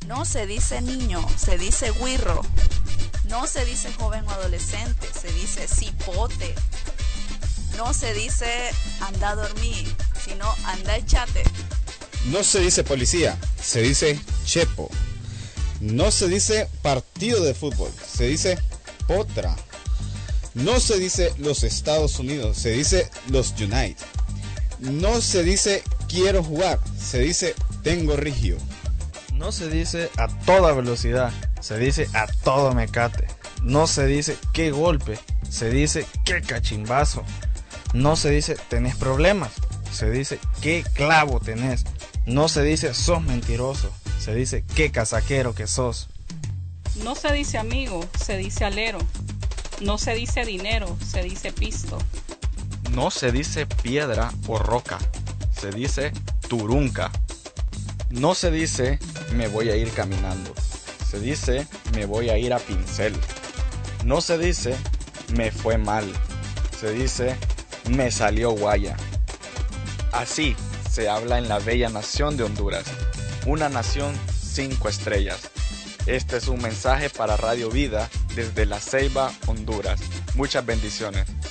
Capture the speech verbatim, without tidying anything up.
No se dice niño, se dice guirro. No se dice joven o adolescente, se dice cipote. No se dice anda a dormir, sino anda echate. No se dice policía, se dice chepo. No se dice partido de fútbol, se dice potra. No se dice los Estados Unidos, se dice los United. No se dice quiero jugar, se dice tengo rigio. No se dice a toda velocidad, se dice a todo mecate. No se dice qué golpe, se dice qué cachimbazo. No se dice tenés problemas, se dice qué clavo tenés. No se dice sos mentiroso, se dice qué casaquero que sos. No se dice amigo, se dice alero. No se dice dinero, se dice pisto. No se dice piedra o roca, se dice turunca. No se dice me voy a ir caminando, se dice me voy a ir a pincel. No se dice me fue mal, se dice me salió guaya. Así se habla en la bella nación de Honduras, una nación cinco estrellas. Este es un mensaje para Radio Vida desde La Ceiba, Honduras. Muchas bendiciones.